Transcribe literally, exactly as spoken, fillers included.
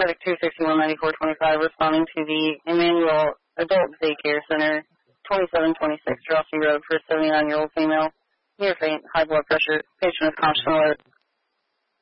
Medic two sixty-one ninety-four twenty-five responding to the Emmanuel Adult Daycare Center, twenty-seven twenty-six Drosky Road for a seventy-nine-year-old female. Near faint, high blood pressure. Patient is conscious and alert.